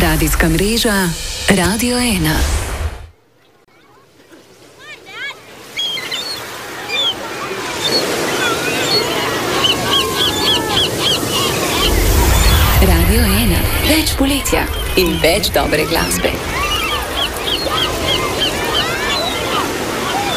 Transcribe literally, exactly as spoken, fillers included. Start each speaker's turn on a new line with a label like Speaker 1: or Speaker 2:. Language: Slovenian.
Speaker 1: Radijska mreža Radio ena. Radio ena. Več poletja in več dobre glasbe.